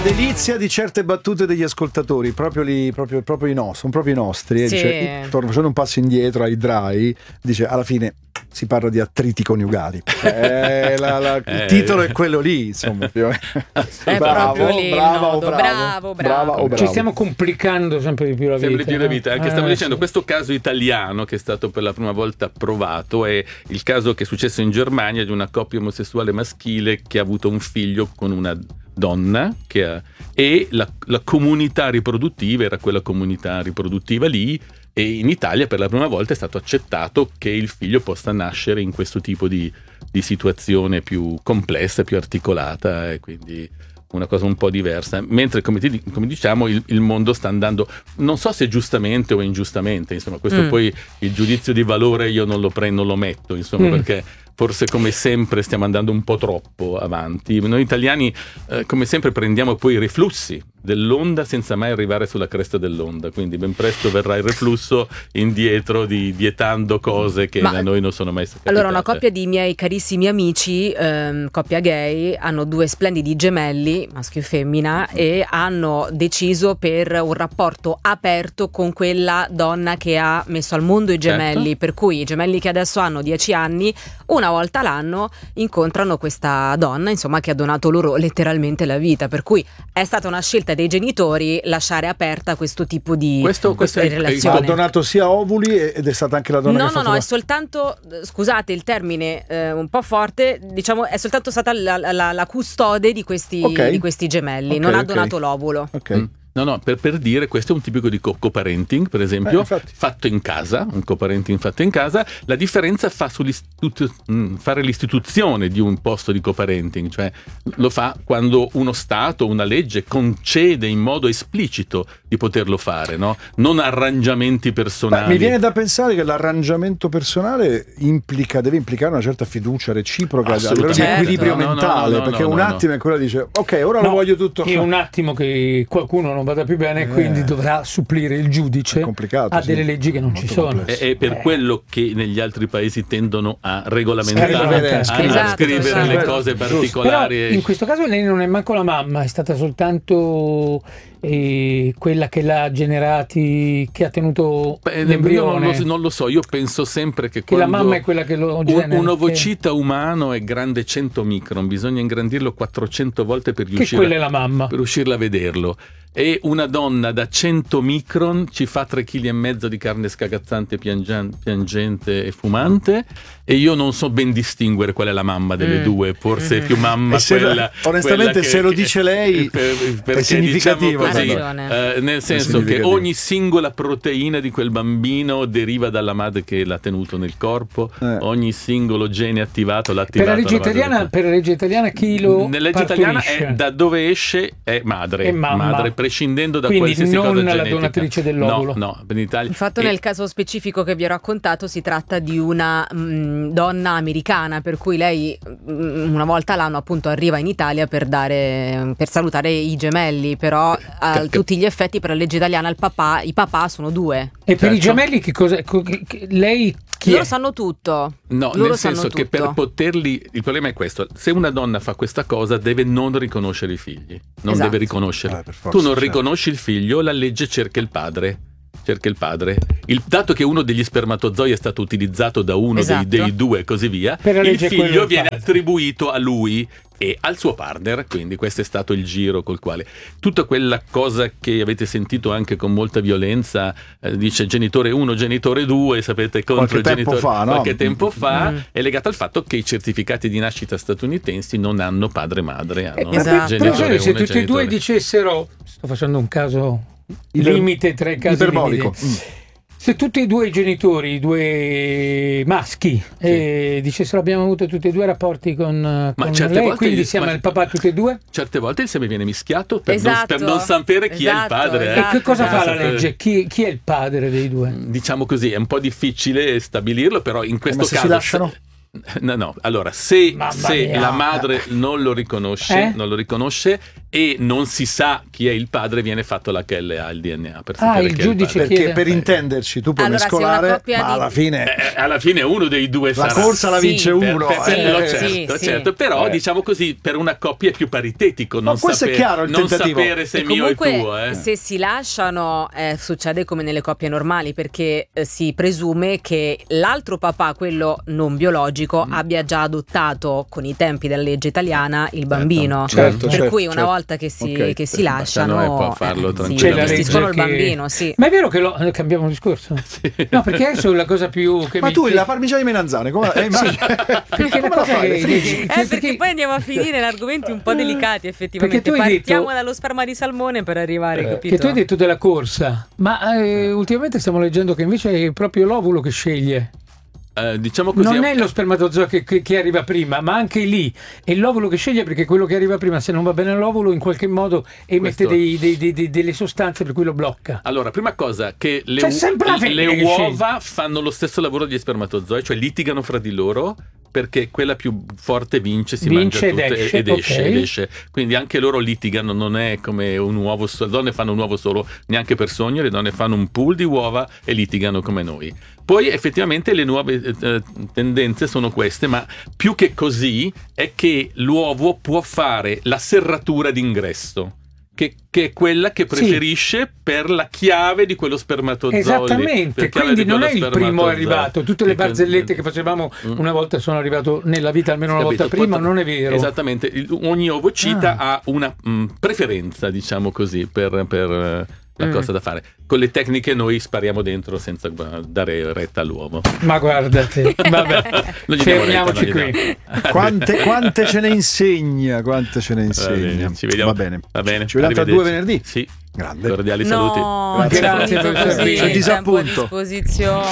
delizia di certe battute degli ascoltatori, proprio i nostri, sono proprio i nostri. Sì. Dice, facendo un passo indietro ai dry, dice alla fine si parla di attriti coniugali. Il titolo è quello lì, insomma. Bravo. Ci stiamo complicando sempre di più la vita. Sempre più la vita. Anche stavo dicendo, questo caso italiano che è stato per la prima volta approvato è il caso che è successo in Germania di una coppia omosessuale maschile che ha avuto un figlio con una donna e la comunità riproduttiva era quella comunità riproduttiva lì, e in Italia per la prima volta è stato accettato che il figlio possa nascere in questo tipo di situazione più complessa, più articolata, e quindi una cosa un po' diversa, mentre come diciamo il mondo sta andando, non so se giustamente o ingiustamente, insomma questo poi il giudizio di valore io non lo metto, insomma, perché forse come sempre stiamo andando un po' troppo avanti. Noi italiani come sempre prendiamo poi i riflussi dell'onda senza mai arrivare sulla cresta dell'onda, quindi ben presto verrà il reflusso indietro vietando cose che da noi non sono mai state. Allora, una coppia di miei carissimi amici, coppia gay, hanno 2 splendidi gemelli, maschio e femmina, e hanno deciso per un rapporto aperto con quella donna che ha messo al mondo i gemelli, certo. Per cui i gemelli che adesso hanno 10 anni, una volta l'anno incontrano questa donna, insomma, che ha donato loro letteralmente la vita, per cui è stata una scelta dei genitori lasciare aperta questo tipo di relazione. Ha donato sia ovuli ed è stata anche la donna No, è soltanto, scusate il termine un po' forte, diciamo è soltanto stata la custode di questi gemelli, non ha donato l'ovulo. No, per dire, questo è un tipico di co-parenting, per esempio, fatto in casa, un co-parenting fatto in casa. La differenza fa fare l'istituzione di un posto di co-parenting, cioè lo fa quando uno Stato, una legge concede in modo esplicito di poterlo fare, no? Non arrangiamenti personali. Mi viene da pensare che l'arrangiamento personale deve implicare una certa fiducia reciproca, di equilibrio mentale, perché un attimo è quella dice ok, ora lo voglio tutto. È un attimo che qualcuno non vada più bene, quindi dovrà supplire il giudice a delle leggi che non ci sono. È per quello che negli altri paesi tendono a regolamentare, a scrivere le cose particolari. Però in questo caso lei non è manco la mamma, è stata soltanto quella che l'ha generati, che ha tenuto l'embrione. Io non lo so, io penso sempre che la mamma è quella che lo genera. Un ovocita umano è grande 100 micron, bisogna ingrandirlo 400 volte per quella è la mamma, per riuscirla a vederlo. E una donna da 100 micron ci fa 3,5 kg di carne scagazzante, piangente e fumante, e io non so ben distinguere qual è la mamma delle due, forse è più mamma onestamente se lo dice lei è significativo, diciamo così, nel senso che ogni singola proteina di quel bambino deriva dalla madre che l'ha tenuto nel corpo, ogni singolo gene attivato l'ha attivato. Per la legge italiana chi lo nella legge italiana è da dove esce è madre, prescindendo da quindi qualsiasi cosa genetica. Non la donatrice dell'ovulo. No, in Italia. Infatti nel caso specifico che vi ho raccontato si tratta di una donna americana, per cui lei una volta l'anno appunto arriva in Italia per salutare i gemelli, però a tutti gli effetti per la legge italiana i papà sono 2. E per i gemelli che cosa lei loro sanno tutto. No, nel senso che per poterli, il problema è questo: se una donna fa questa cosa deve non riconoscere i figli, non deve riconoscerli. Tu non riconosci il figlio, la legge cerca il padre. Il dato che uno degli spermatozoi è stato utilizzato da uno dei due e così via, il figlio viene attribuito a lui e al suo partner, quindi questo è stato il giro col quale tutta quella cosa che avete sentito anche con molta violenza, dice genitore 1, genitore 2, sapete, contro il genitore qualche tempo fa, è legato al fatto che i certificati di nascita statunitensi non hanno padre e madre, hanno genitore 1 se tutti e due dicessero, sto facendo un caso limite tra i casi iperbolico. Se tutti e due i genitori, i 2 maschi, dicessero abbiamo avuto tutti e 2 rapporti con lei, volte quindi siamo il papà tutti e 2? Certe volte il seme viene mischiato per non sapere chi è il padre. E che cosa fa la legge? Chi è il padre dei 2? Diciamo così, è un po' difficile stabilirlo, però in questo caso si lasciano? No. Allora, se mia. la madre non lo riconosce e non si sa chi è il padre, viene fatto la KLA, il DNA, per sapere il chi giudice è il padre. Perché per intenderci tu puoi mescolare, ma alla fine uno dei due la sarà. corsa la vince uno. Certo, però diciamo così, per una coppia è più paritetico non questo sapere, è chiaro, il non tentativo. sapere se è mio o tuo. Se si lasciano succede come nelle coppie normali, perché si presume che l'altro papà, quello non biologico, abbia già adottato con i tempi della legge italiana il bambino, per cui una volta che si lasciano può farlo gestiscono il bambino. Ma è vero che cambiamo discorso? No, perché adesso la cosa più che tu la parmigiana di melanzane perché la cosa perché poi andiamo a finire in argomenti un po' delicati, effettivamente. Partiamo dallo sperma di salmone per arrivare, capito? Che tu hai detto della corsa, ma ultimamente stiamo leggendo che invece è proprio l'ovulo che sceglie. Diciamo così, non è lo spermatozoo che arriva prima, ma anche lì è l'ovulo che sceglie, perché quello che arriva prima, se non va bene l'ovulo, in qualche modo emette delle sostanze per cui lo blocca. Allora, prima cosa, che le uova fanno lo stesso lavoro degli spermatozoi, cioè litigano fra di loro, perché quella più forte vince mangia tutte ed esce. Quindi anche loro litigano, non è come un uovo solo. Le donne fanno un uovo solo neanche per sogno, le donne fanno un pool di uova e litigano come noi. Poi effettivamente le nuove tendenze sono queste, ma più che così è che l'uovo può fare la serratura d'ingresso, che è quella che preferisce per la chiave di quello spermatozoo. Esattamente, quindi non è il primo arrivato. Tutte le barzellette che facevamo una volta sono arrivato nella vita almeno una volta prima, non è vero. Esattamente, ogni ovocita ha una preferenza, diciamo così, per la cosa da fare. Con le tecniche noi spariamo dentro senza dare retta all'uovo. Ma guardate, vabbè, fermiamoci qui. Quante ce ne insegna, Ci vediamo. Va bene. Ci vediamo tra 2 venerdì. Sì. Grande. Cordiali saluti. Grazie per così, disappunto. tempo a disposizione.